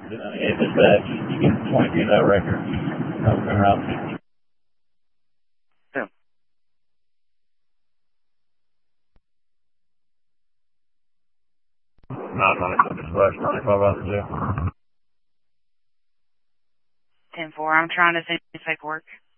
It's just that you get 22 that record. Come around. Yeah. Not on it. It's less 95 out of jail. 10-4, I'm trying to see if it work.